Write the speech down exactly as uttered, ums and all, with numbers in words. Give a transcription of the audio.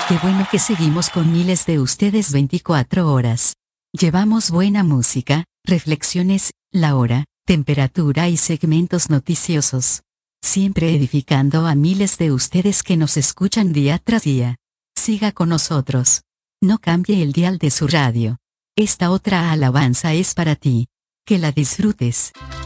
Qué bueno que seguimos con miles de ustedes veinticuatro horas. Llevamos buena música, reflexiones, la hora, temperatura y segmentos noticiosos. Siempre edificando a miles de ustedes que nos escuchan día tras día. Siga con nosotros. No cambie el dial de su radio. Esta otra alabanza es para ti. Que la disfrutes.